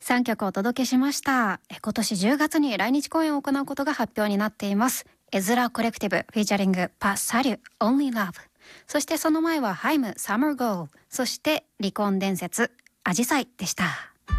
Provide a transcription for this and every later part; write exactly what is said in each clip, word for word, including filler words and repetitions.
さんきょくお届けしました。今年じゅうがつに来日公演を行うことが発表になっています。エズラコレクティブフィーチャリングパ・サリュ Only Love、 そしてその前はハイム Summer Go、 そして離婚伝説アジサイでした。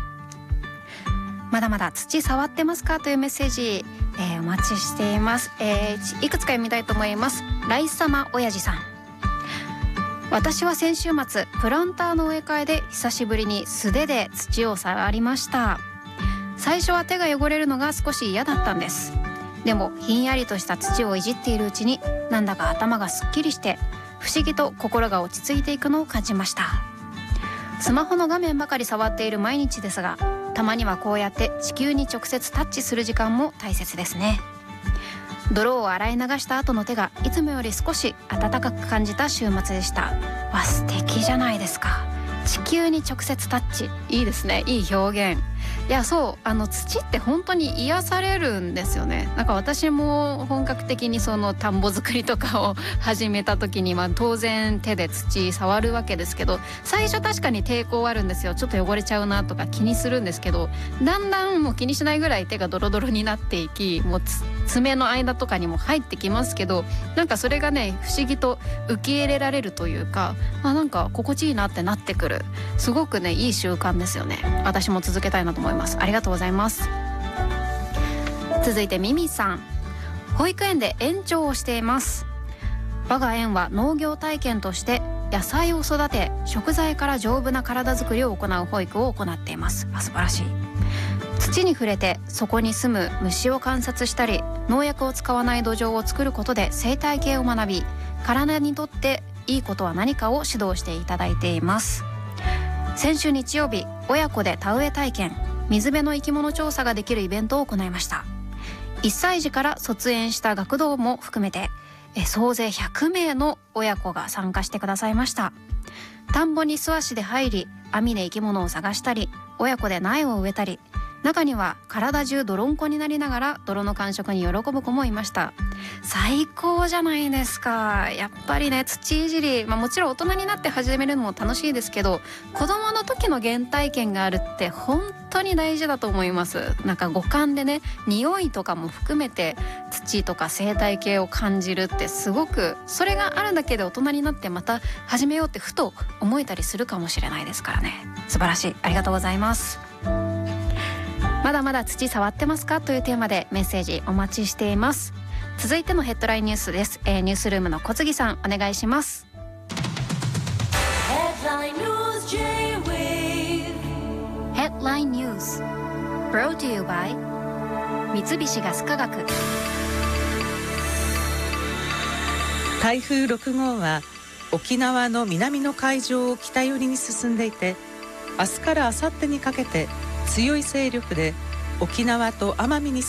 まだまだ土触ってますかというメッセージ、えー、お待ちしています。えー、いくつか読みたいと思います。ライサマ親父さん、私は先週末プランターの植え替えで久しぶりに素手で土を触りました。最初は手が汚れるのが少し嫌だったんです。でもひんやりとした土をいじっているうちになんだか頭がすっきりして不思議と心が落ち着いていくのを感じました。スマホの画面ばかり触っている毎日ですが、たまにはこうやって地球に直接タッチする時間も大切ですね。泥を洗い流した後の手がいつもより少し暖かく感じた週末でした。わ、素敵じゃないですか。地球に直接タッチ、いいですね。いい表現。いや、そう、あの土って本当に癒されるんですよね。なんか私も本格的にその田んぼ作りとかを始めた時に、まあ、当然手で土触るわけですけど、最初確かに抵抗あるんですよ。ちょっと汚れちゃうなとか気にするんですけど、だんだんもう気にしないぐらい手がドロドロになっていき、もう爪の間とかにも入ってきますけど、なんかそれがね不思議と受け入れられるというか、あ、なんか心地いいなってなってくる、すごくねいい習慣ですよね。私も続けたいなと思います。ありがとうございます。続いてミミさん、保育園で園長をしています。我が園は農業体験として野菜を育て食材から丈夫な体づくりを行う保育を行っています。あ、素晴らしい。土に触れてそこに住む虫を観察したり、農薬を使わない土壌を作ることで生態系を学び、体にとっていいことは何かを指導していただいています。先週日曜日、親子で田植え体験、水辺の生き物調査ができるイベントを行いました。いっさい児から卒園した学童も含めてえ総勢ひゃくめいの親子が参加してくださいました。田んぼに素足で入り、網で生き物を探したり、親子で苗を植えたり、中には体中泥んこになりながら泥の感触に喜ぶ子もいました。最高じゃないですか。やっぱりね、土いじり、まあ、もちろん大人になって始めるのも楽しいですけど、子供の時の原体験があるって本当に大事だと思います。なんか五感でね、匂いとかも含めて土とか生態系を感じるってすごく、それがあるだけで大人になってまた始めようってふと思えたりするかもしれないですからね。素晴らしい。ありがとうございます。まだまだ土触ってますかというテーマでメッセージお待ちしています。続いてのヘッドラインニュースです。えー、ニュースルームの小杉さん、お願いします。ヘッドラインニュース J-ウェーブ ヘッドラインニュース Brought to you by 三菱ガス化学。 台風ろくごうは沖縄の南の海上を北寄りに進んでいて、明日から明後日にかけて強い勢力で沖縄と奄美に